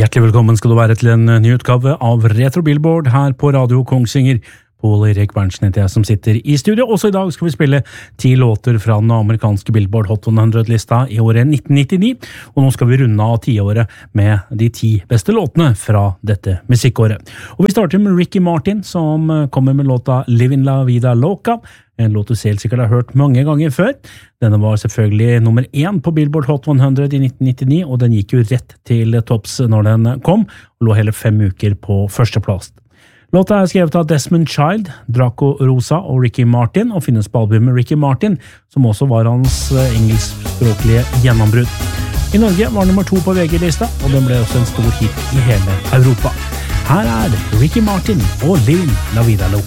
Hjertelig velkommen skal du være til en ny utgave av Retro Billboard her på Radio Kongsvinger. Pål Erik Berntsen heter jeg som sitter i studio. Også i dag skal vi spille 10 låter fra den amerikanske Billboard Hot 100-lista i året 1999. Og nå skal vi runde av 10-året med de 10 beste låtene fra dette musikkåret. Og vi starter med Ricky Martin, som kommer med låta Livin' La Vida Loca. En låt du selv sikkert har hørt mange ganger før. Denne var selvfølgelig nummer 1 på Billboard Hot 100 i 1999, og den gikk jo rett til topps når den kom, og lå hele 5 uker på førsteplass. Låta er skrevet av Desmond Child, Draco Rosa og Ricky Martin, og finnes på albumet Ricky Martin, som også var hans engelskspråklige gjennombrudd. I Norge var nummer 2 på VG-lista, og den ble også en stor hit i hele Europa. Her er Ricky Martin og Livin' La Vida Loca.